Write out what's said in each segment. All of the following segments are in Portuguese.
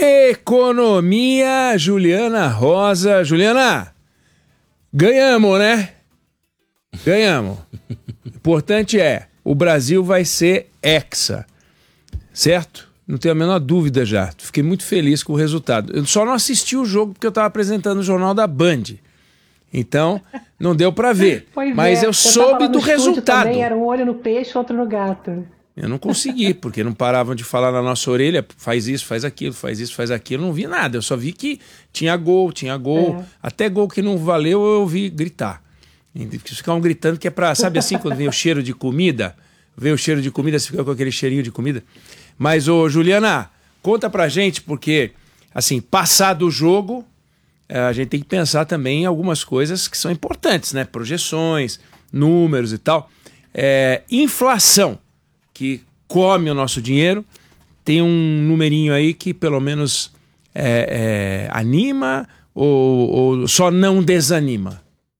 Economia, Juliana Rosa. Juliana, ganhamos, né? Ganhamos. O importante é, o Brasil vai ser hexa, certo? Não tenho a menor dúvida já. Fiquei muito feliz com o resultado. Eu só não assisti o jogo porque eu estava apresentando o Jornal da Band. Então, não deu para ver. Mas eu soube do resultado. Também era um olho no peixe, outro no gato. Eu não consegui, porque não paravam de falar na nossa orelha, faz isso, faz aquilo, faz isso, faz aquilo. Não vi nada, eu só vi que tinha gol. Até gol que não valeu eu ouvi gritar. Eles ficavam gritando que é pra, sabe assim, quando vem o cheiro de comida, você fica com aquele cheirinho de comida. Mas, ô Juliana, conta pra gente, porque, assim, passado o jogo, a gente tem que pensar também em algumas coisas que são importantes, né? Projeções, números e tal. Inflação, que come o nosso dinheiro, tem um numerinho aí que pelo menos anima ou só não desanima?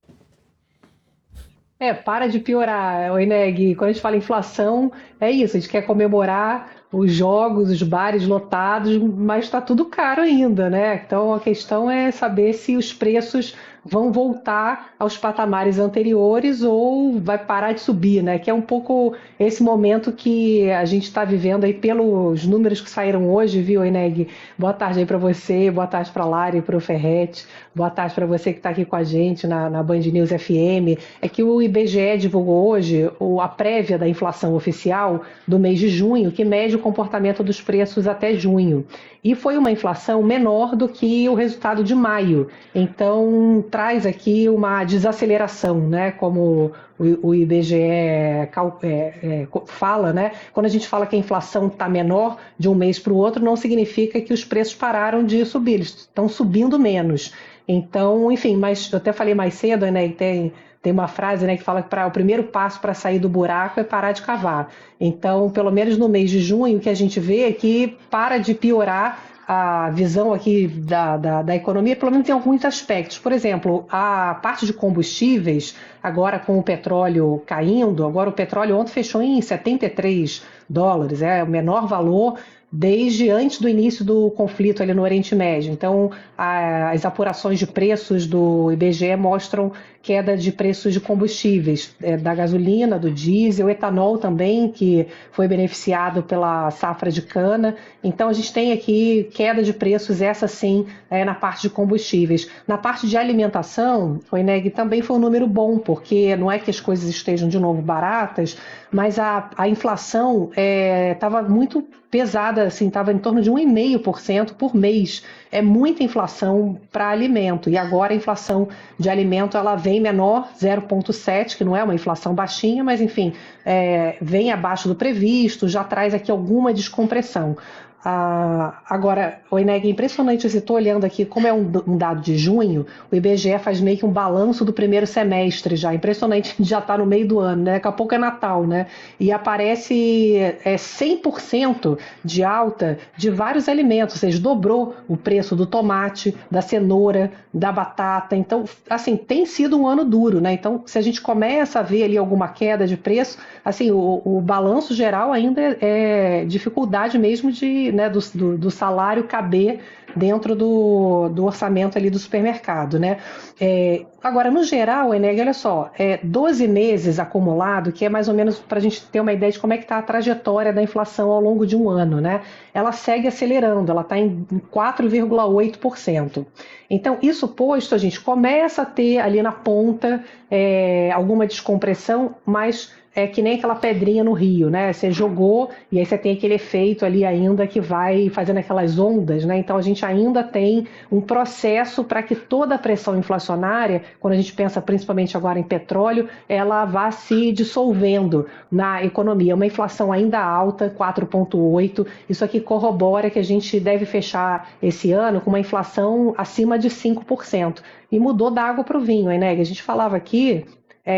Para de piorar, Ineg. Quando a gente fala inflação, é isso, a gente quer comemorar os jogos, os bares lotados, mas está tudo caro ainda, né? Então a questão é saber se os preços vão voltar aos patamares anteriores ou vai parar de subir, né? Que é um pouco esse momento que a gente está vivendo aí pelos números que saíram hoje, viu, Ineg? Boa tarde aí para você, boa tarde para a Lari e para o Ferretti, boa tarde para você que está aqui com a gente na Band News FM. É que o IBGE divulgou hoje a prévia da inflação oficial do mês de junho, que mede o comportamento dos preços até junho. E foi uma inflação menor do que o resultado de maio. Então, traz aqui uma desaceleração, né? Como o IBGE fala, né? Quando a gente fala que a inflação está menor de um mês para o outro, não significa que os preços pararam de subir, eles estão subindo menos. Então, enfim, mas eu até falei mais cedo, né? Tem uma frase, né, que fala que o primeiro passo para sair do buraco é parar de cavar. Então, pelo menos no mês de junho, o que a gente vê é que para de piorar a visão aqui da economia, pelo menos em alguns aspectos. Por exemplo, a parte de combustíveis, agora com o petróleo caindo, agora o petróleo ontem fechou em $73, é o menor valor desde antes do início do conflito ali no Oriente Médio. Então, as apurações de preços do IBGE mostram queda de preços de combustíveis, da gasolina, do diesel, etanol também, que foi beneficiado pela safra de cana. Então, a gente tem aqui queda de preços, essa sim, na parte de combustíveis. Na parte de alimentação, o INEG também foi um número bom, porque não é que as coisas estejam de novo baratas, mas a inflação estava muito pesada, assim, estava em torno de 1,5% por mês. É muita inflação para alimento. E agora a inflação de alimento ela vem menor, 0,7%, que não é uma inflação baixinha, mas enfim, vem abaixo do previsto, já traz aqui alguma descompressão. Agora, o INEG, é impressionante, você está olhando aqui, como é um dado de junho, o IBGE faz meio que um balanço do primeiro semestre já, impressionante, já está no meio do ano, né? Daqui a pouco é Natal, né? E aparece 100% de alta de vários alimentos, ou seja, dobrou o preço do tomate, da cenoura, da batata, então, assim, tem sido um ano duro, né? Então, se a gente começa a ver ali alguma queda de preço, assim, o balanço geral ainda é dificuldade mesmo do salário caber dentro do orçamento ali do supermercado, né? Agora, no geral, Eneg, olha só, 12 meses acumulado, que é mais ou menos para a gente ter uma ideia de como é que está a trajetória da inflação ao longo de um ano, né? Ela segue acelerando, ela está em 4,8%. Então, isso posto, a gente começa a ter ali na ponta alguma descompressão, mas é que nem aquela pedrinha no rio, né? Você jogou e aí você tem aquele efeito ali ainda que vai fazendo aquelas ondas, né? Então a gente ainda tem um processo para que toda a pressão inflacionária, quando a gente pensa principalmente agora em petróleo, ela vá se dissolvendo na economia. Uma inflação ainda alta, 4,8%. Isso aqui corrobora que a gente deve fechar esse ano com uma inflação acima de 5%. E mudou da água para o vinho, né? A gente falava aqui